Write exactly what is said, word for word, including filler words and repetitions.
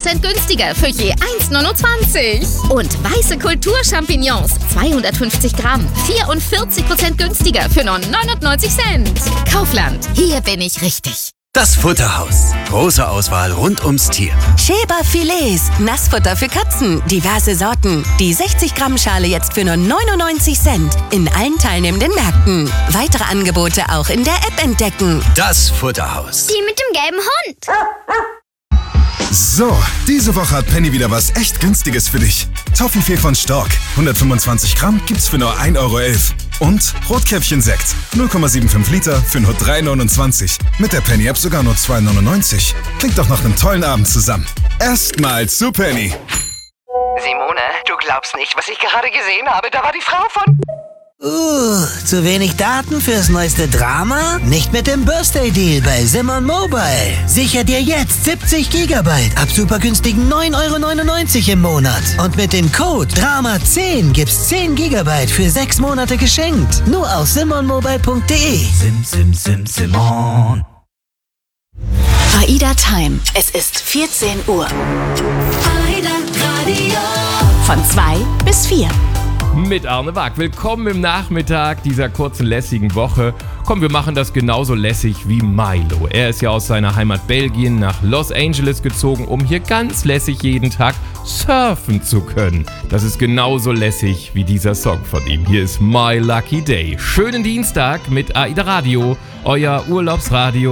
Prozent günstiger für je eins neunundzwanzig. Und weiße Kulturchampignons, zweihundertfünfzig Gramm, vierundvierzig Prozent günstiger für nur neunundneunzig Cent. Kaufland, hier bin ich richtig. Das Futterhaus. Große Auswahl rund ums Tier. Schäber Filets, Nassfutter für Katzen, diverse Sorten. Die sechzig Gramm Schale jetzt für nur neunundneunzig Cent. In allen teilnehmenden Märkten. Weitere Angebote auch in der App entdecken. Das Futterhaus. Die mit dem gelben Hund. So, diese Woche hat Penny wieder was echt Günstiges für dich. Toffifee von Stork, hundertfünfundzwanzig Gramm, gibt's für nur ein Euro elf. Und Rotkäppchen-Sekt, null Komma fünfundsiebzig Liter für nur drei neunundzwanzig. Mit der Penny-App sogar nur zwei neunundneunzig. Klingt doch nach einem tollen Abend zusammen. Erstmal zu Penny. Simone, du glaubst nicht, was ich gerade gesehen habe. Da war die Frau von... Uh, zu wenig Daten fürs neueste Drama? Nicht mit dem Birthday Deal bei Simon Mobile. Sicher dir jetzt siebzig Gigabyte ab super günstigen neun Euro neunundneunzig im Monat. Und mit dem Code Drama zehn gibt's zehn Gigabyte für sechs Monate geschenkt. Nur auf simon mobile punkt de. Sim, sim, sim, Simon. AIDA Time. Es ist vierzehn Uhr. AIDA Radio. Von zwei bis vier. Mit Arne Wag. Willkommen im Nachmittag dieser kurzen, lässigen Woche. Komm, wir machen das genauso lässig wie Milo. Er ist ja aus seiner Heimat Belgien nach Los Angeles gezogen, um hier ganz lässig jeden Tag surfen zu können. Das ist genauso lässig wie dieser Song von ihm. Hier ist My Lucky Day. Schönen Dienstag mit AIDA Radio, euer Urlaubsradio.